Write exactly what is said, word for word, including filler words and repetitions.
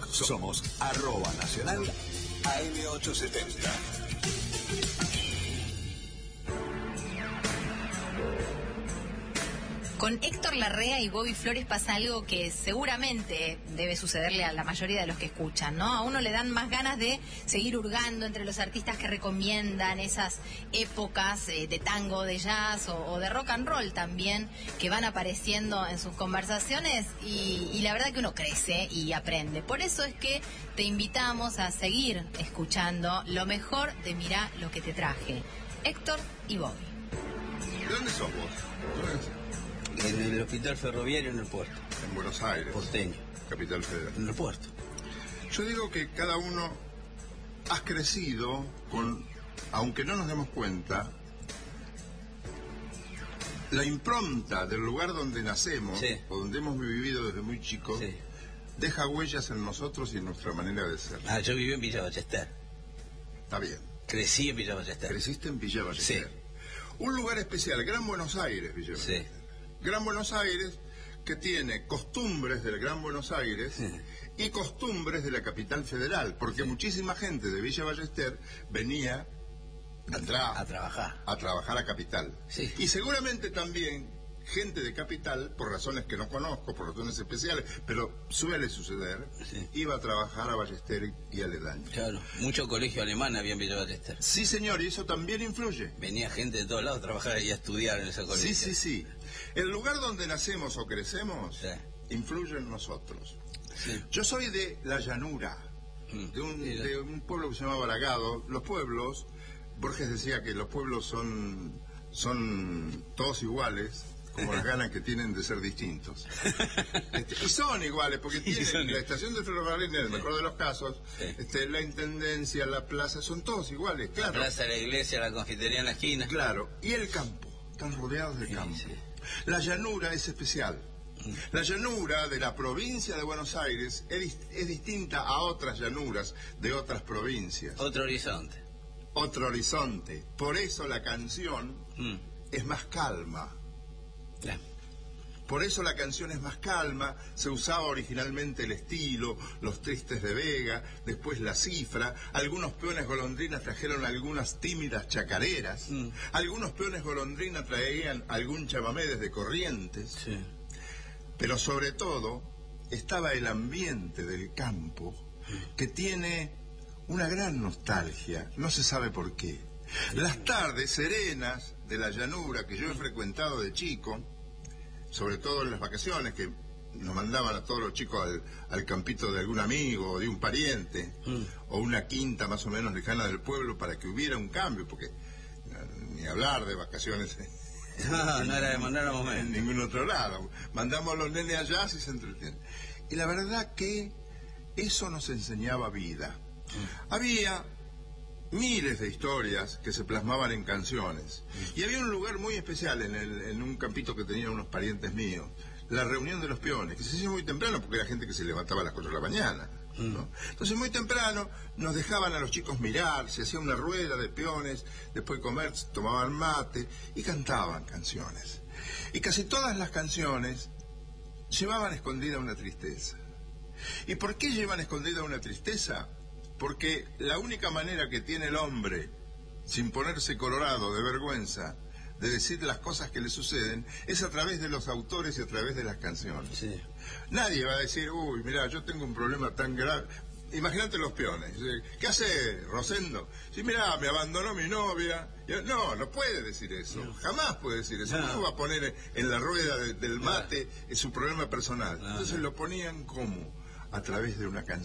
Somos arroba nacional A M ochocientos setenta. Con Héctor Larrea y Bobby Flores pasa algo que seguramente debe sucederle a la mayoría de los que escuchan, ¿no? A uno le dan más ganas de seguir hurgando entre los artistas que recomiendan esas épocas eh, de tango, de jazz o, o de rock and roll también, que van apareciendo en sus conversaciones y, y la verdad que uno crece y aprende. Por eso es que te invitamos a seguir escuchando lo mejor de Mirá lo que te traje. Héctor y Bobby. ¿De dónde sos vos? En el hospital ferroviario, en el puerto. En Buenos Aires. Porteño. Capital Federal. En el puerto. Yo digo que cada uno has crecido con, aunque no nos demos cuenta, la impronta del lugar donde nacemos, sí, o donde hemos vivido desde muy chicos, sí, deja huellas en nosotros y en nuestra manera de ser. Ah, yo viví en Villa Ballester. Está bien. Crecí en Villa Ballester. Creciste en Villa Ballester. Sí. Un lugar especial, Gran Buenos Aires, Villa Ballester. Sí. Gran Buenos Aires, que tiene costumbres del Gran Buenos Aires y costumbres de la capital federal, porque sí, muchísima gente de Villa Ballester venía a, tra a trabajar a trabajar a capital. Sí. Y seguramente también gente de capital, por razones que no conozco, por razones especiales, pero suele suceder, sí, iba a trabajar a Ballester y aledaños. Claro, mucho colegio alemán había en Villa Ballester. Sí, señor, y eso también influye. Venía gente de todos lados a trabajar y a estudiar en ese colegio. Sí, sí, sí. El lugar donde nacemos o crecemos, sí, influye en nosotros. Sí. Yo soy de la llanura, mm. de, un, de un pueblo que se llama Bragado. Los pueblos, Borges decía que los pueblos son, son todos iguales, como las ganas que tienen de ser distintos. Este, y son iguales, porque sí, tienen la estación del ferrocarril, en el mejor de los casos, sí, este, la intendencia, la plaza, son todos iguales, claro. La plaza, la iglesia, la confitería en la esquina. Claro, y el campo, están rodeados de sí, campo. Sí. La llanura es especial. La llanura de la provincia de Buenos Aires es, es distinta a otras llanuras de otras provincias. Otro horizonte. Otro horizonte. Por eso la canción mm. es más calma. Yeah. Por eso la canción es más calma. Se usaba originalmente el estilo, los tristes de Vega, después la cifra. Algunos peones golondrinas trajeron algunas tímidas chacareras. Mm. Algunos peones golondrinas traían algún chamamé desde Corrientes. Sí. Pero sobre todo estaba el ambiente del campo, que tiene una gran nostalgia, no se sabe por qué. Las tardes serenas de la llanura que yo he frecuentado de chico, sobre todo en las vacaciones, que nos mandaban a todos los chicos al, al campito de algún amigo o de un pariente, mm. o una quinta más o menos lejana del pueblo para que hubiera un cambio, porque ni hablar de vacaciones no, no era de mandar a momento en ningún otro lado. Mandamos a los nenes allá si se entretienen. Y la verdad que eso nos enseñaba vida. Mm. Había miles de historias que se plasmaban en canciones. Y había un lugar muy especial en, el, en un campito que tenían unos parientes míos, la reunión de los peones, que se hacía muy temprano porque era gente que se levantaba a las cuatro de la mañana, ¿no? Entonces muy temprano nos dejaban a los chicos mirar, se hacía una rueda de peones, después de comer tomaban mate y cantaban canciones. Y casi todas las canciones llevaban escondida una tristeza. ¿Y por qué llevan escondida una tristeza? Porque la única manera que tiene el hombre, sin ponerse colorado de vergüenza, de decir las cosas que le suceden, es a través de los autores y a través de las canciones. Sí. Nadie va a decir, uy, mira, yo tengo un problema tan grave. Imagínate los peones. ¿Qué hace Rosendo? Sí, mira, me abandonó mi novia. No, no puede decir eso. No. Jamás puede decir eso. No, no va a poner en la rueda de, del mate no. su problema personal. No, Entonces no. lo ponían como a través de una canción.